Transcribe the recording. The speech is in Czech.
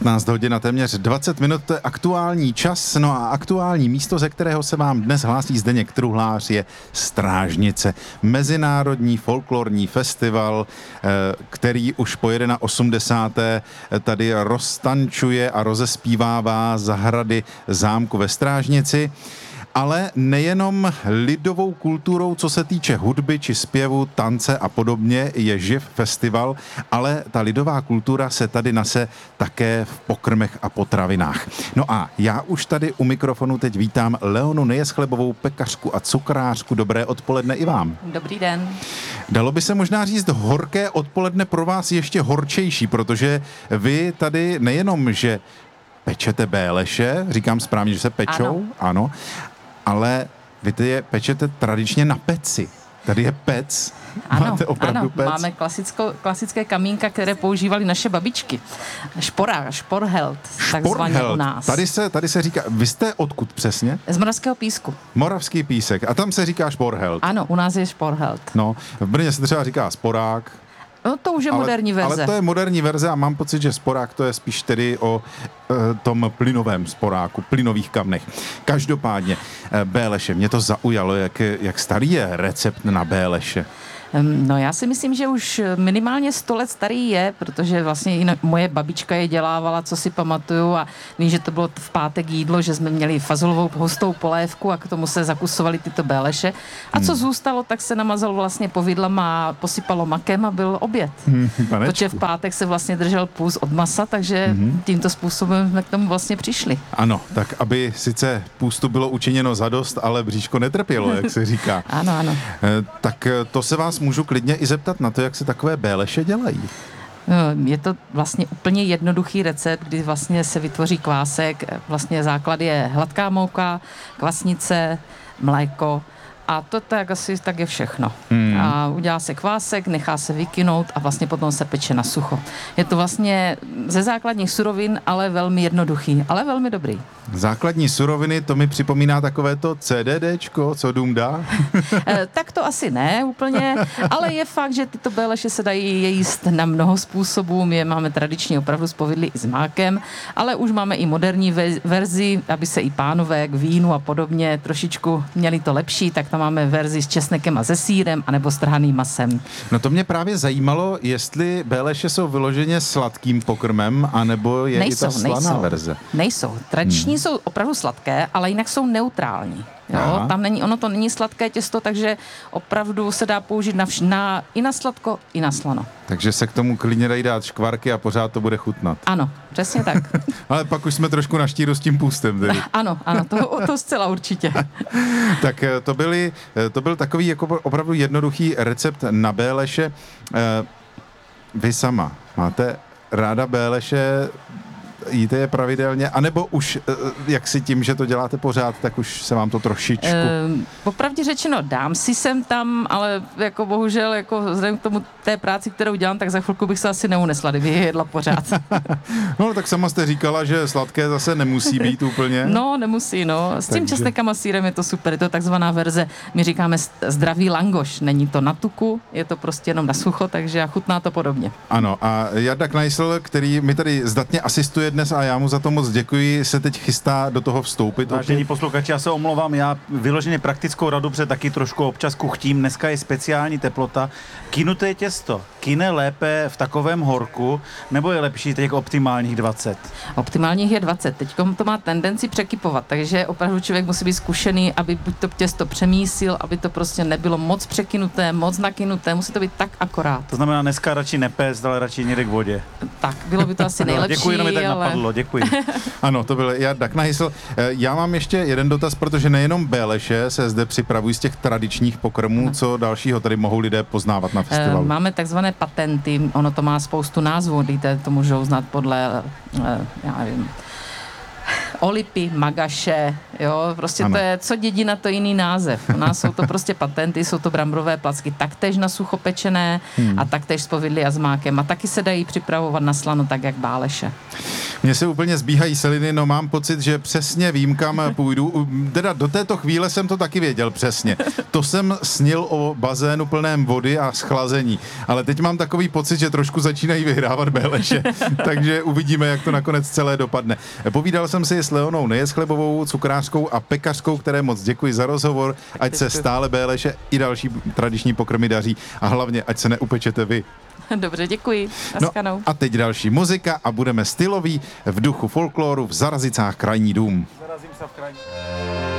15 hodin a téměř 20 minut, to je aktuální čas, no a aktuální místo, ze kterého se vám dnes hlásí Zdeněk Truhlář, je Strážnice. Mezinárodní folklorní festival, který už po 81. tady roztančuje a rozespívává zahrady zámku ve Strážnici. Ale nejenom lidovou kulturou, co se týče hudby či zpěvu, tance a podobně, je živ festival, ale ta lidová kultura se tady nese také v pokrmech a potravinách. No a já už tady u mikrofonu teď vítám Leonu Nejeschlebovou, pekařku a cukrářku. Dobré odpoledne i vám. Dobrý den. Dalo by se možná říct horké odpoledne pro vás ještě horčejší, protože vy tady nejenom, že pečete béleše, říkám správně, že se pečou, ano, ale vy ty je pečete tradičně na peci. Tady je pec. Máte opravdu pec? Máme klasické kamínka, které používali naše babičky. Šporhelt, takzvaně u nás. Tady se říká, vy jste odkud přesně? Z Moravského Písku. Moravský Písek. A tam se říká šporhelt. Ano, u nás je šporhelt. No, v Brně se třeba říká sporák. No to už je moderní verze. Ale to je moderní verze a mám pocit, že sporák to je spíš tedy o tom plynovém sporáku, plynových kamnech. Každopádně béleše, mě to zaujalo, jak starý je recept na béleše. No já si myslím, že už minimálně 100 let starý je, protože vlastně i moje babička je dělávala, co si pamatuju, a vím, že to bylo v pátek jídlo, že jsme měli fazolovou hustou polévku a k tomu se zakusovaly tyto béleše. A co zůstalo, tak se namazalo vlastně povidlama a posypalo makem a byl oběd. Protože v pátek se vlastně držel půst od masa, takže tímto způsobem jsme k tomu vlastně přišli. Ano, tak aby sice půstu bylo učiněno zadost, ale bříško netrpělo, jak se říká. Ano. Tak to se vás můžu klidně i zeptat na to, jak se takové béleše dělají. Je to vlastně úplně jednoduchý recept, kdy vlastně se vytvoří kvásek. Vlastně základ je hladká mouka, kvasnice, mléko a to tak je všechno. A udělá se kvásek, nechá se vykynout a vlastně potom se peče na sucho. Je to vlastně ze základních surovin, ale velmi jednoduchý, ale velmi dobrý. Základní suroviny, to mi připomíná takové to CDDčko, co dům dá? Tak to asi ne úplně, ale je fakt, že tyto béleše se dají jíst na mnoho způsobů. My je máme tradičně opravdu z povidly i s mákem, ale už máme i moderní verzi, aby se i pánové k vínu a podobně trošičku měli to lepší, tak tam máme verzi s česnekem a se sýrem, anebo s trhaným masem. No to mě právě zajímalo, jestli béleše jsou vyloženě sladkým pokrmem, anebo je i ta slaná verze. Nejsou. Tradiční jsou opravdu sladké, ale jinak jsou neutrální. Jo? Tam ono to není sladké těsto, takže opravdu se dá použít i na sladko, i na slano. Takže se k tomu klidně dají dát škvarky a pořád to bude chutnat. Ano, přesně tak. Ale pak už jsme trošku na štíru s tím půstem. Tedy. Ano, to zcela určitě. Tak to byl takový jako opravdu jednoduchý recept na béleše. Vy sama máte ráda béleše, jíte je pravidelně, anebo už jak si tím, že to děláte pořád, tak už se vám to trošičku... Popravdě řečeno, dám si sem tam, ale jako bohužel, jako vzhledem k tomu té práci, kterou dělám, tak za chvilku bych se asi neunesla, kdyby je jedla pořád. No, tak sama jste říkala, že sladké zase nemusí být úplně. No, nemusí, no. S tím česnekem a sýrem je to super, je to takzvaná verze, my říkáme zdravý langoš, není to na tuku, je to prostě jenom na sucho, takže chutná to podobně. Ano, a Jarda Knajsl, který mi tady zdatně asistuje dnes a já mu za to moc děkuji, se teď chystá do toho vstoupit. Vážení posluchači, já se omlouvám, já vyloženě praktickou radu, protože taky trošku občas kuchtím. Dneska je speciální teplota. Kynuté těsto kyne lépe v takovém horku, nebo je lepší teď optimálních 20? Optimálních je 20. Teď to má tendenci překypovat, takže opravdu člověk musí být zkušený, aby buď to těsto přemísil, aby to prostě nebylo moc překynuté, moc nakynuté, musí to být tak akorát. To znamená dneska radši nepést, ale radši někde k vodě. Tak, bylo by to asi nejlepší. Děkuji, jenom mi tak napadlo, děkuji. Ano, to byl Jarda Knajsl. Já mám ještě jeden dotaz, protože nejenom béleše se zde připravují z těch tradičních pokrmů, co dalšího tady mohou lidé poznávat na festivalu. Máme takzvané patenty, ono to má spoustu názvů, lidé to můžou znát podle, já nevím, olipy, magaše, jo, prostě ano. To je, co dědina, to jiný název. U nás jsou to prostě patenty, jsou to bramborové placky taktéž na sucho pečené a taktéž s povidly a s mákem a taky se dají připravovat na slano tak, jak báleše. Mně se úplně zbíhají seliny, no mám pocit, že přesně vím, kam půjdu. Teda do této chvíle jsem to taky věděl přesně. To jsem snil o bazénu plném vody a schlazení. Ale teď mám takový pocit, že trošku začínají vyhrávat Béleše. Takže uvidíme, jak to nakonec celé dopadne. Povídal jsem si s Leonou Nejeschlebovou, cukrářkou a pekařkou, které moc děkuji za rozhovor. Ať se stále Béleše i další tradiční pokrmy daří a hlavně, ať se neupečete vy. Dobře, děkuji. No a teď další muzika a budeme styloví v duchu folkloru v Zarazicách krajní dům. Zarazím se v krajní.